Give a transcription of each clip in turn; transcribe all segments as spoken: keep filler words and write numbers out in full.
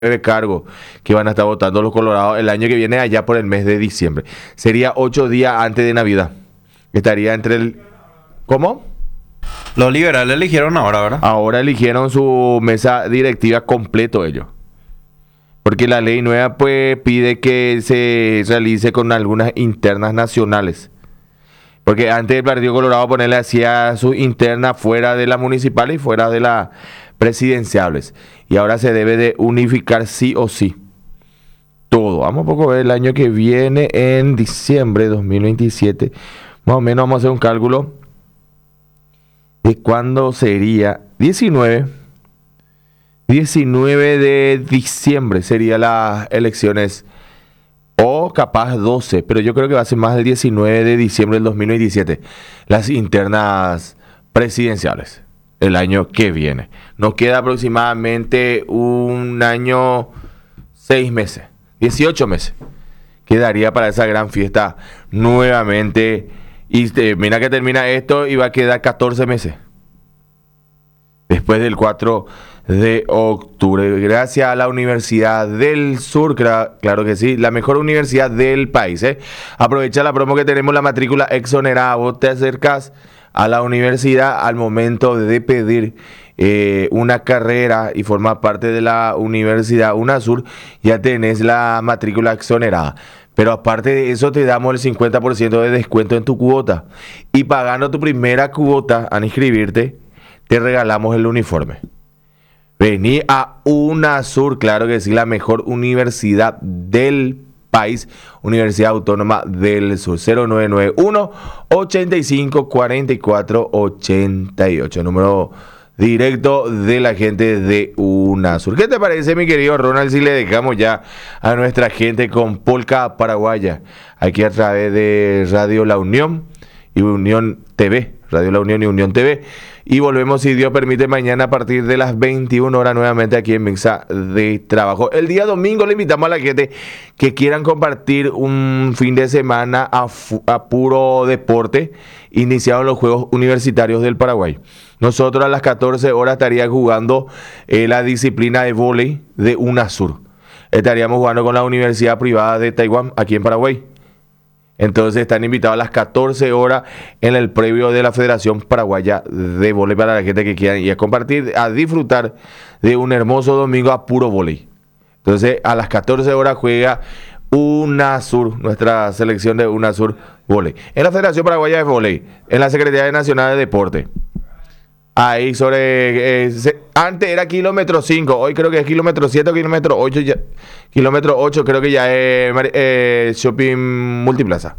de cargo que van a estar votando los colorados el año que viene allá por el mes de diciembre. Sería ocho días antes de Navidad. Estaría entre el... ¿Cómo? Los liberales eligieron ahora, ¿verdad? Ahora eligieron su mesa directiva completo ellos. Porque la ley nueva pues pide que se realice con algunas internas nacionales. Porque antes el Partido Colorado ponerle hacía sus internas fuera de la municipal y fuera de las presidenciables. Y ahora se debe de unificar sí o sí. Todo. Vamos un poco a ver el año que viene en diciembre de dos mil veintisiete. Más o menos vamos a hacer un cálculo de cuándo sería diecinueve. diecinueve de diciembre serían las elecciones. O capaz doce, pero yo creo que va a ser más el diecinueve de diciembre del dos mil veintisiete. Las internas presidenciales, el año que viene. Nos queda aproximadamente un año, seis meses, dieciocho meses. Quedaría para esa gran fiesta nuevamente. Y eh, mira que termina esto y va a quedar catorce meses. Después del cuatro de octubre, gracias a la Universidad del Sur, claro, claro que sí, la mejor universidad del país. ¿eh? Aprovecha la promo que tenemos, la matrícula exonerada. Vos te acercas a la universidad al momento de pedir eh, una carrera y formar parte de la Universidad UNASUR, ya tenés la matrícula exonerada. Pero aparte de eso te damos el cincuenta por ciento de descuento en tu cuota. Y pagando tu primera cuota al inscribirte, te regalamos el uniforme. Vení a UNASUR, claro que sí, la mejor universidad del país, Universidad Autónoma del Sur. Cero nueve nueve uno, ochenta y cinco, cuarenta y cuatro, ochenta y ocho, número directo de la gente de UNASUR. ¿Qué te parece, mi querido Ronald, si le dejamos ya a nuestra gente con Polka Paraguaya, aquí a través de Radio La Unión y Unión T V, Radio La Unión y Unión T V? Y volvemos, si Dios permite, mañana a partir de las veintiuna horas nuevamente aquí en Mesa de Trabajo. El día domingo le invitamos a la gente que quieran compartir un fin de semana a, a puro deporte. Iniciaron los Juegos Universitarios del Paraguay. Nosotros a las catorce horas estaríamos jugando eh, la disciplina de vóley de UNASUR. Estaríamos jugando con la Universidad Privada de Taiwán aquí en Paraguay. Entonces están invitados a las catorce horas en el previo de la Federación Paraguaya de Vóley para la gente que quiera ir a compartir, a disfrutar de un hermoso domingo a puro vóley. Entonces a las catorce horas juega UNASUR, nuestra selección de UNASUR Vóley. En la Federación Paraguaya de Vóley, en la Secretaría Nacional de Deporte. Ahí sobre, eh, se, antes era kilómetro cinco, hoy creo que es kilómetro siete o kilómetro ocho, ya, kilómetro ocho creo que ya es eh, Shopping Multiplaza.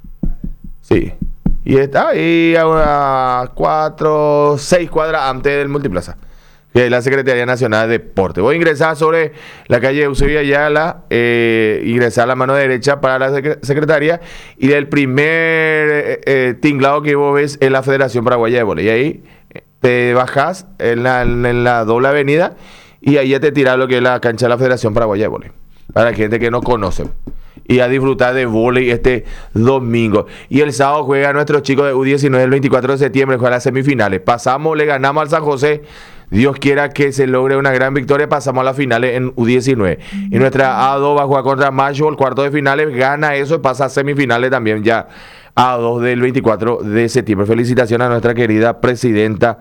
Sí. Y está ahí a unas cuatro, seis cuadras antes del Multiplaza, que es la Secretaría Nacional de Deporte. Voy a ingresar sobre la calle Eusebio Ayala, eh, ingresar a la mano derecha para la sec- secretaría, y del primer eh, eh, tinglado que vos ves es la Federación Paraguaya de Vóley. Y ahí te bajas en la, en la doble avenida y ahí ya te tiras lo que es la cancha de la Federación Paraguaya de Vóley, para la gente que no conoce, y a disfrutar de vóley este domingo. Y el sábado juega nuestros chicos de U diecinueve, el veinticuatro de septiembre, juega las semifinales. Pasamos, le ganamos al San José. Dios quiera que se logre una gran victoria, pasamos a las finales en U diecinueve. Y nuestra A dos va a jugar contra Mayo, el cuarto de finales, gana eso y pasa a semifinales también ya A dos del veinticuatro de septiembre. Felicitaciones a nuestra querida presidenta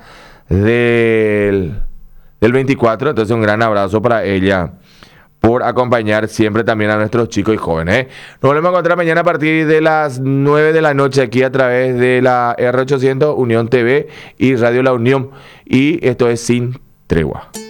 del, del veinticuatro. Entonces un gran abrazo para ella por acompañar siempre también a nuestros chicos y jóvenes. ¿eh? Nos volvemos a encontrar mañana a partir de las nueve de la noche aquí a través de la R ochocientos, Unión T V y Radio La Unión. Y esto es Sin Tregua.